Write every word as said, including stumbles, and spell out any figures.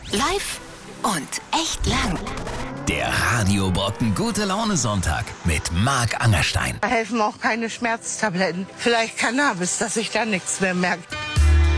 Live und echt lang. Der Radio Brocken Gute Laune Sonntag mit Marc Angerstein. Da helfen auch keine Schmerztabletten. Vielleicht Cannabis, dass ich da nichts mehr merke.